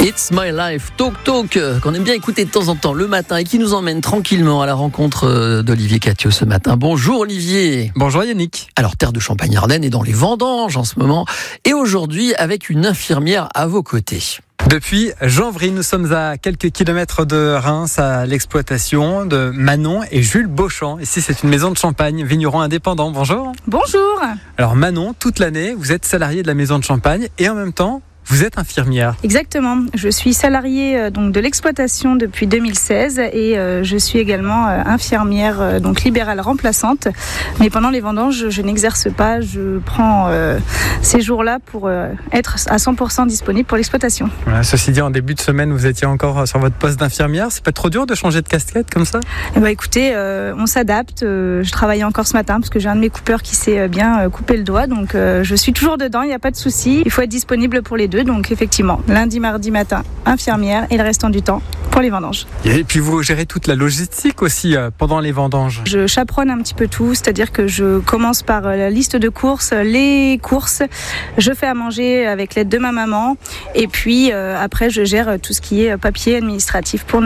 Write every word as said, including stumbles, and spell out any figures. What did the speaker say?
It's My Life, Talk Talk, qu'on aime bien écouter de temps en temps le matin et qui nous emmène tranquillement à la rencontre d'Olivier Cattiot ce matin. Bonjour Olivier. Bonjour Yannick. Alors, terre de Champagne-Ardenne est dans les vendanges en ce moment et aujourd'hui avec une infirmière à vos côtés. Depuis janvier, nous sommes à quelques kilomètres de Reims, à l'exploitation de Manon et Jules Beauchamp. Ici, c'est une maison de champagne, vigneron indépendant. Bonjour. Bonjour. Alors Manon, toute l'année, vous êtes salariée de la maison de champagne et en même temps, vous êtes infirmière. Exactement. Je suis salariée euh, donc de l'exploitation depuis deux mille seize et euh, je suis également euh, infirmière euh, donc libérale remplaçante. Mais pendant les vendanges, je, je n'exerce pas. Je prends euh, ces jours-là pour euh, être à cent pour cent disponible pour l'exploitation. Voilà, ceci dit, en début de semaine, vous étiez encore sur votre poste d'infirmière. C'est pas trop dur de changer de casquette comme ça ? Eh ben, écoutez, euh, on s'adapte. Euh, je travaillais encore ce matin parce que j'ai un de mes coupeurs qui s'est bien euh, coupé le doigt. Donc euh, je suis toujours dedans. Il n'y a pas de souci. Il faut être disponible pour les deux. Donc effectivement, lundi, mardi matin, infirmière et le restant du temps pour les vendanges. Et puis vous gérez toute la logistique aussi euh, pendant les vendanges. Je chaperonne un petit peu tout, c'est-à-dire que je commence par la liste de courses, les courses, je fais à manger avec l'aide de ma maman et puis euh, après je gère tout ce qui est papier administratif pour